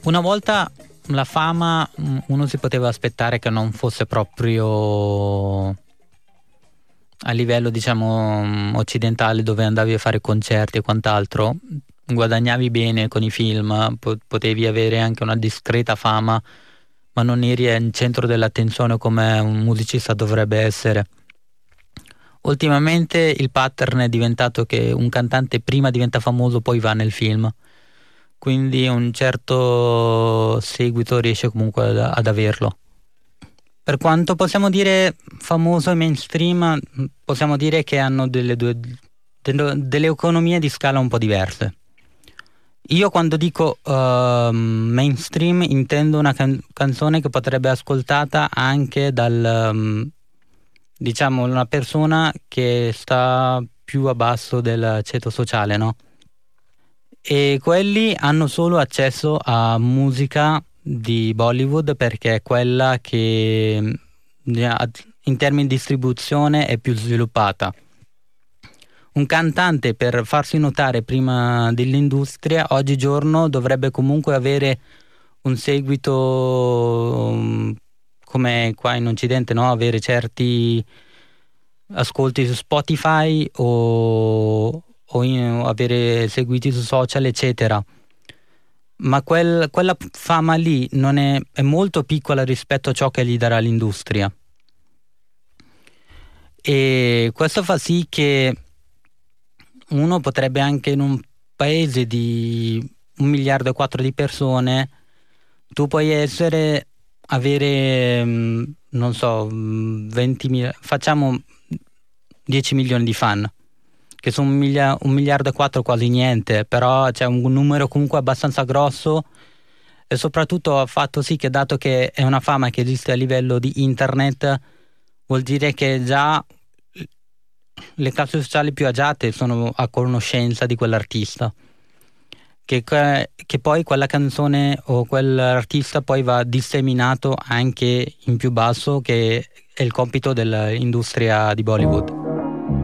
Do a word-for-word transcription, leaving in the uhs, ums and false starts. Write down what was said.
una volta la fama uno si poteva aspettare che non fosse proprio a livello, diciamo, occidentale, dove andavi a fare concerti e quant'altro, guadagnavi bene con i film, potevi avere anche una discreta fama, ma non eri al centro dell'attenzione come un musicista dovrebbe essere. Ultimamente il pattern è diventato che un cantante prima diventa famoso, poi va nel film, quindi un certo seguito riesce comunque ad, ad averlo. Per quanto possiamo dire famoso e mainstream, possiamo dire che hanno delle, due, delle economie di scala un po' diverse. Io quando dico uh, mainstream intendo una can- canzone che potrebbe essere ascoltata anche dal, um, diciamo, una persona che sta più a basso del ceto sociale, no? E quelli hanno solo accesso a musica di Bollywood perché è quella che in termini di distribuzione è più sviluppata. Un cantante, per farsi notare prima dell'industria, oggigiorno dovrebbe comunque avere un seguito um, come qua in Occidente, no? Avere certi ascolti su Spotify o, o, in, o avere seguiti su social, eccetera. Ma quel, quella fama lì non è, è molto piccola rispetto a ciò che gli darà l'industria. E questo fa sì che uno potrebbe anche in un paese di un miliardo e quattro di persone, tu puoi essere, avere, non so, ventimila, facciamo dieci milioni di fan, che sono un, milia, un miliardo e quattro quasi niente, però c'è un numero comunque abbastanza grosso e soprattutto ha fatto sì che, dato che è una fama che esiste a livello di internet, vuol dire che già le classi sociali più agiate sono a conoscenza di quell'artista, che, che poi quella canzone o quell'artista poi va disseminato anche in più basso, che è il compito dell'industria di Bollywood.